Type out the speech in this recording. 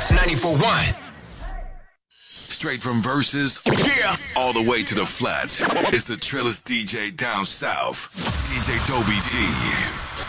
Wax 94.1. Straight from Versus, Yeah. all the way to the flats. It's the trillest DJ down south, DJ Dobie D.